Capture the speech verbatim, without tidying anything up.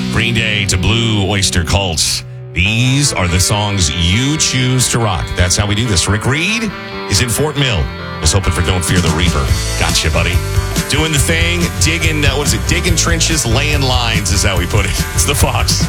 Green Day to Blue Oyster Cult. These are the songs you choose to rock. That's how we do this. Rick Reed is in Fort Mill. Was hoping for Don't Fear the Reaper. Gotcha, buddy. Doing the thing, digging, uh, what is it? Digging trenches, laying lines is how we put it. It's the Fox.